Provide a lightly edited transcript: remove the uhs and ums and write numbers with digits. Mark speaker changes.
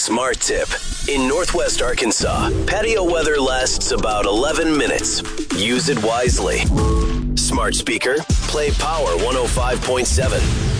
Speaker 1: Smart tip. In Northwest Arkansas, patio weather lasts about 11 minutes. Use it wisely. Smart speaker, play Power 105.7.